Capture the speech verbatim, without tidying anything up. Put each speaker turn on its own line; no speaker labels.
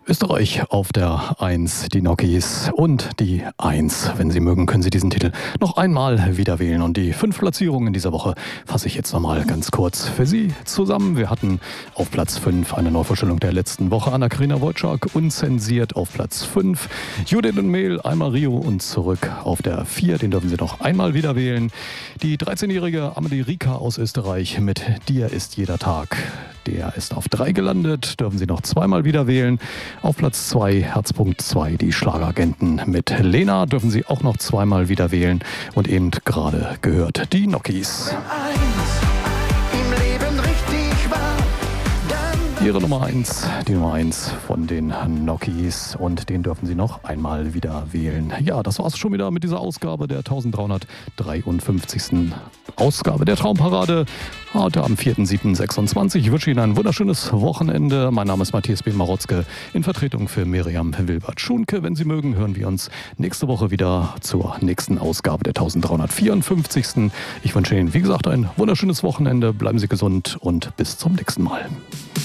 Österreich auf der eins, die Nokis und die eins. Wenn Sie mögen, können Sie diesen Titel noch einmal wieder wählen. Und die fünf Platzierungen dieser Woche fasse ich jetzt nochmal ganz kurz für Sie zusammen. Wir hatten auf Platz fünf eine Neuvorstellung der letzten Woche. Anna-Karina Wojcik, unzensiert auf Platz fünf. Judith und Mehl, einmal Rio und zurück auf der vier. Den dürfen Sie noch einmal wieder wählen. Die dreizehnjährige Amelie Rika aus Österreich mit Dir ist jeder Tag. Der ist auf drei gelandet, dürfen Sie noch zweimal wieder wählen. Auf Platz zwei, Herzpunkt zwei, die Schlageragenten mit Lena, dürfen Sie auch noch zweimal wieder wählen. Und eben gerade gehört, die Nokis. Ihre Nummer eins, die Nummer eins von den Nokis, und den dürfen Sie noch einmal wieder wählen. Ja, das war's schon wieder mit dieser Ausgabe der dreizehnhundertdreiundfünfzigsten Ausgabe der Traumparade. Heute am vierten siebten sechsundzwanzig. Ich wünsche Ihnen ein wunderschönes Wochenende. Mein Name ist Matthias B. Marotzke in Vertretung für Miriam Wilbert-Schunke. Wenn Sie mögen, hören wir uns nächste Woche wieder zur nächsten Ausgabe der dreizehnhundertvierundfünfzigsten. Ich wünsche Ihnen, wie gesagt, ein wunderschönes Wochenende. Bleiben Sie gesund und bis zum nächsten Mal.